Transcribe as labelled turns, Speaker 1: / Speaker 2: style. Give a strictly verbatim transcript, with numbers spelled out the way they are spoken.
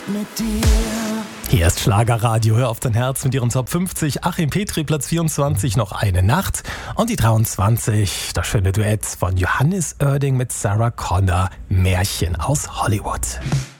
Speaker 1: Nacht mit dir.
Speaker 2: Hier ist Schlagerradio, hör auf dein Herz mit ihren Top fünfzig. Achim Petri, Platz vierundzwanzig, noch eine Nacht. Und die dreiundzwanzig, das schöne Duett von Johannes Oerding mit Sarah Connor, Märchen aus Hollywood.